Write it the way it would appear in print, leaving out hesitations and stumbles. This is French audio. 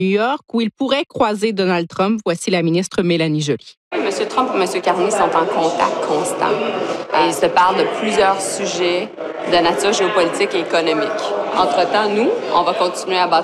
New York où il pourrait croiser Donald Trump. Voici la ministre Mélanie Joly. M. Trump et M. Carney sont en contact constant. Et ils se parlent de plusieurs sujets de nature géopolitique et économique. Entre-temps, nous, on va continuer à bâtir